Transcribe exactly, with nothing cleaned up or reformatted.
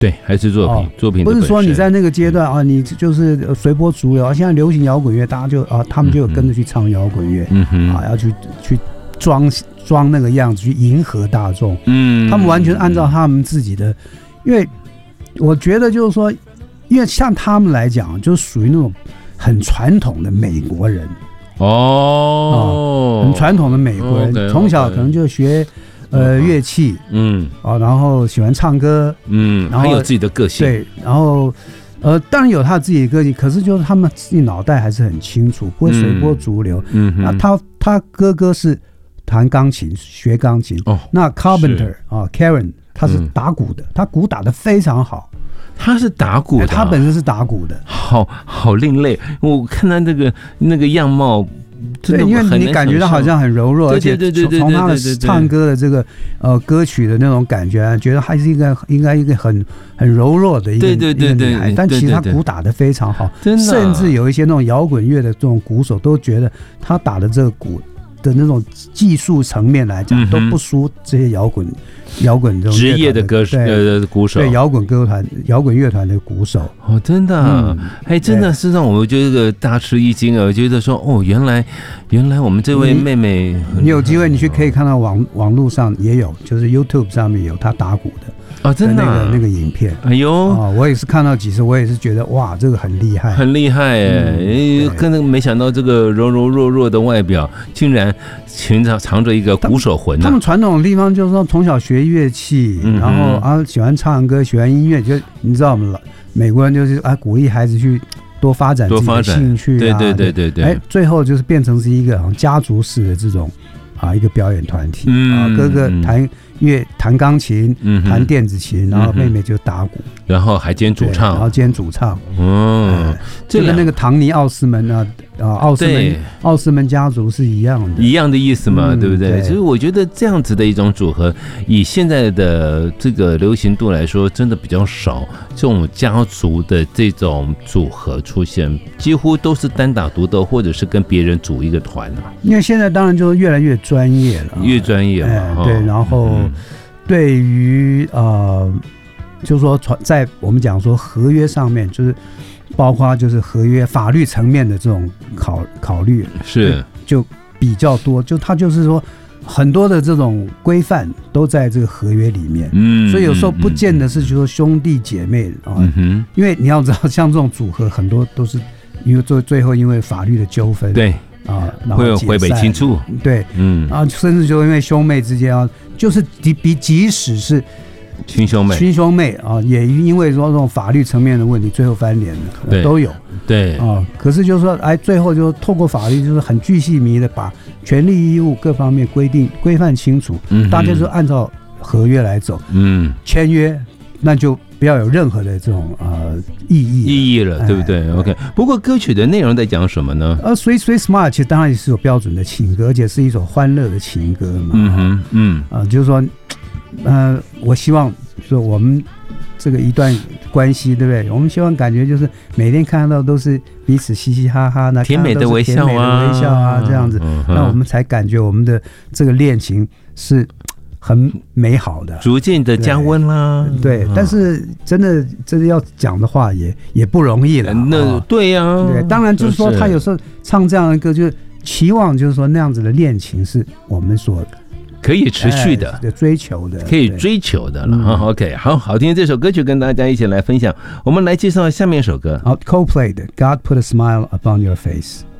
对，还是作品，哦、作品的不是说你在那个阶段啊，你就是随波逐流。现在流行摇滚乐，大家就啊，他们就有跟着去唱摇滚乐，嗯哼，啊，要去去装装那个样子，去迎合大众。嗯，他们完全按照他们自己的，因为我觉得就是说，因为像他们来讲，就是属于那种很传统的美国人。哦，啊、很传统的美国人， okay, 从小可能就学。呃，乐器，嗯，啊，然后喜欢唱歌， 嗯，然后很有自己的个性， 对，然后，呃，当然有他自己的个性，可是就是他们自己脑袋还是很清楚，不会随波逐流。嗯，那他他哥哥是弹钢琴，学钢琴，哦，那 Carpenter 啊 ，Karen 他是打鼓的，嗯、他鼓打得非常好。 他是打鼓的、啊， 他本身是打鼓的， 好好另类。我看他那个那个样貌。 对，因为你感觉到好像很柔弱，而且从他的唱歌的这个呃歌曲的那种感觉，觉得还是一个应该一个很很柔弱的一个对对对对女孩，但其实他鼓打得非常好， 真的， 甚至有一些那种摇滚乐的这种鼓手都觉得他打的这个鼓的那种技术层面来讲，都不输这些摇滚摇滚这种职业的歌手呃鼓手， 对摇滚歌团、摇滚乐团的鼓手。 哦，真的、啊，哎、嗯，真的是让我觉得大吃一惊啊！我觉得说，哦，原来原来我们这位妹妹， 你, 你有机会你去可以看到网网络上也有，就是 YouTube 上面有她打鼓的。 哦，真的、啊、 那个那个影片， 哎呦、 哦，我也是看到几次，我也是觉得哇，这个很厉害， 很厉害哎！嗯、跟那个没想到这个柔柔弱弱的外表，竟然藏着藏着一个鼓手魂、啊。 他们传统的地方就是说，从小学乐器，嗯、然后啊喜欢唱歌，喜欢音乐，就你知道我们美国人就是啊鼓励孩子去多发展自己的兴趣、啊， 对对对对对， 哎，最后就是变成是一个好像家族式的这种啊一个表演团体，嗯、啊哥哥弹。乐弹钢琴，嗯、弹电子琴，然后妹妹就打鼓， 然后还兼主唱， 然后兼主唱。 嗯， 呃、这跟那个唐尼奥斯门啊啊奥斯门奥斯门家族是一样的， 一样的意思嘛，嗯、对不对？ 对， 所以我觉得这样子的一种组合，以现在的这个流行度来说，真的比较少这种家族的这种组合出现，几乎都是单打独斗，或者是跟别人组一个团啊。 因为现在当然就越来越专业了， 越专业了， 哎、对，然后。嗯对于呃，就是说在我们讲说合约上面，就是包括就是合约法律层面的这种考考虑是就, 就比较多，就他就是说很多的这种规范都在这个合约里面，嗯，所以有时候不见得是就说兄弟姐妹啊，嗯哼，因为你要知道，像这种组合很多都是因为最最后因为法律的纠纷， 对。 啊， 会有回北清处， 对，嗯，啊，甚至就因为兄妹之间啊，就是比即使是亲兄妹， 亲兄妹啊，也因为说这种法律层面的问题，最后翻脸的都有， 对啊，可是就是说，哎，最后就透过法律，就是很巨细靡的把权利义务各方面规定规范清楚，嗯，大家就按照合约来走，嗯，签约那就。不要有任何的这种呃意义意义了，对不对、哎、？OK。不过歌曲的内容在讲什么呢？ 呃 ，Sweet Sweet Smile 其实当然也是有标准的情歌，而且是一首欢乐的情歌嘛。嗯哼，嗯，啊、呃，就是说，呃，我希望说我们这个一段关系，对不对？我们希望感觉就是每天看到都是彼此嘻嘻哈哈，那甜美的微笑啊， 微笑啊，这样子，嗯、那我们才感觉我们的这个恋情是。很美好的， 逐渐的加温啦。 对，对，但是真的真的要讲的话也，也也不容易了。 那、哦、对呀、啊， 对，当然就是说，他有时候唱这样的歌，就是期望，就是说那样子的恋情是我们所可以持续的、 哎、追求的， 可以追求的了。嗯、OK， 好好听这首歌曲，跟大家一起来分享。我们来介绍下面一首歌， 好 ，Coldplay 的《God Put a Smile Upon Your Face》。